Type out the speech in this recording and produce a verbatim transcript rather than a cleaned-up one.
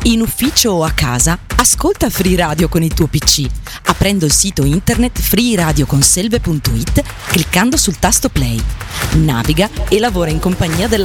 In ufficio o a casa, ascolta Free Radio con il tuo P C, aprendo il sito internet free radio conselve punto it, cliccando sul tasto play. Naviga e lavora in compagnia della